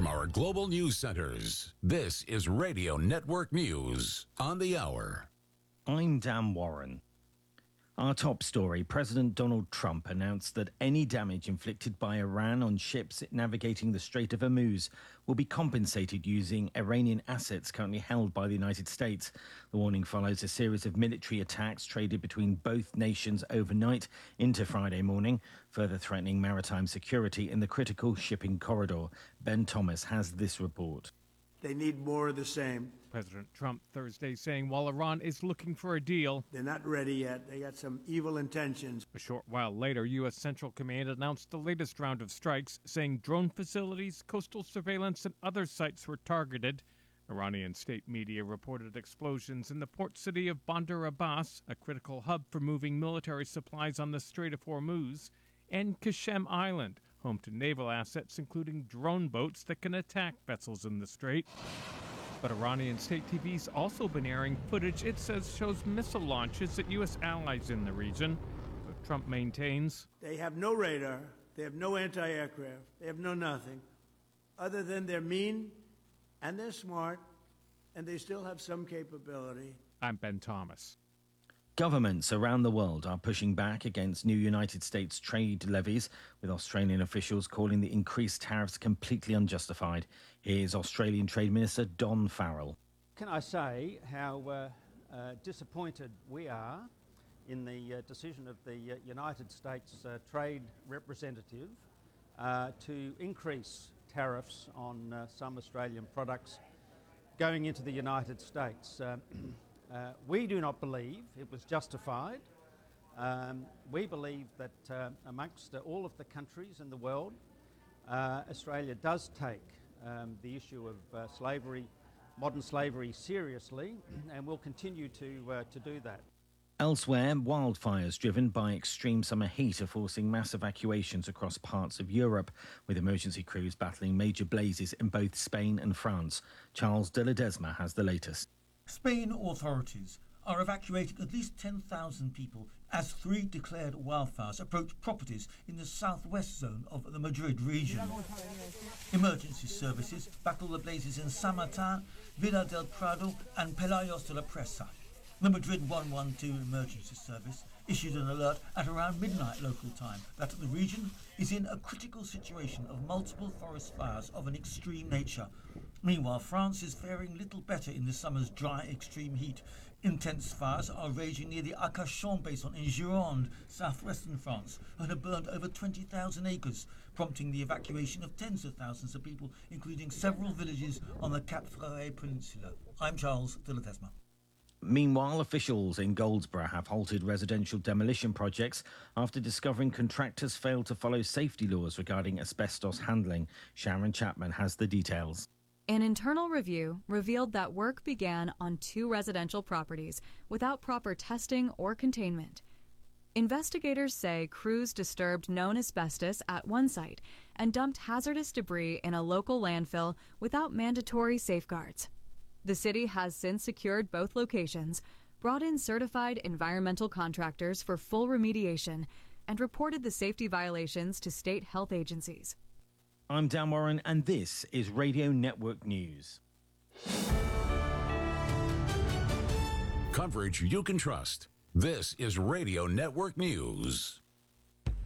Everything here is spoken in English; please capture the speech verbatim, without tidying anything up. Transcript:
our global news centers, this is Radio Network News on the hour. I'm Dan Warren. Our top story, President Donald Trump announced that any damage inflicted by Iran on ships navigating the Strait of Hormuz will be compensated using Iranian assets currently held by the United States. The warning follows a series of military attacks traded between both nations overnight into Friday morning, further threatening maritime security in the critical shipping corridor. Ben Thomas has this report. They need more of the same. President Trump Thursday saying while Iran is looking for a deal, they're not ready yet. They got some evil intentions. A short while later, U S. Central Command announced the latest round of strikes, saying drone facilities, coastal surveillance, and other sites were targeted. Iranian state media reported explosions in the port city of Bandar Abbas, a critical hub for moving military supplies on the Strait of Hormuz, and Qasem Island, home to naval assets including drone boats that can attack vessels in the strait. But Iranian state T V's also been airing footage it says shows missile launches at U S allies in the region. But Trump maintains they have no radar, they have no anti-aircraft, they have no nothing, other than they're mean and they're smart and they still have some capability. I'm Ben Thomas. Governments around the world are pushing back against new United States trade levies, with Australian officials calling the increased tariffs completely unjustified. Here's Australian Trade Minister Don Farrell. Can I say how uh, uh, disappointed we are in the uh, decision of the uh, United States uh, Trade Representative uh, to increase tariffs on uh, some Australian products going into the United States. Uh, Uh, we do not believe it was justified. Um, we believe that uh, amongst uh, all of the countries in the world, uh, Australia does take um, the issue of uh, slavery, modern slavery, seriously, and will continue to uh, to do that. Elsewhere, wildfires driven by extreme summer heat are forcing mass evacuations across parts of Europe, with emergency crews battling major blazes in both Spain and France. Charles de Ledesma has the latest. Spain authorities are evacuating at least ten thousand people as three declared wildfires approach properties in the southwest zone of the Madrid region. Emergency services battle the blazes in San Martin, Villa del Prado and Pelayos de la Presa. The Madrid one one two emergency service issued an alert at around midnight local time that the region is in a critical situation of multiple forest fires of an extreme nature. Meanwhile, France is faring little better in the summer's dry extreme heat. Intense fires are raging near the Arcachon basin in Gironde, southwestern France, and have burned over twenty thousand acres, prompting the evacuation of tens of thousands of people, including several villages on the Cap Ferret Peninsula. I'm Charles de Ledesma. Meanwhile, officials in Goldsboro have halted residential demolition projects after discovering contractors failed to follow safety laws regarding asbestos handling. Sharon Chapman has the details. An internal review revealed that work began on two residential properties without proper testing or containment. Investigators say crews disturbed known asbestos at one site and dumped hazardous debris in a local landfill without mandatory safeguards. The city has since secured both locations, brought in certified environmental contractors for full remediation, and reported the safety violations to state health agencies. I'm Dan Warren, and this is Radio Network News. Coverage you can trust. This is Radio Network News.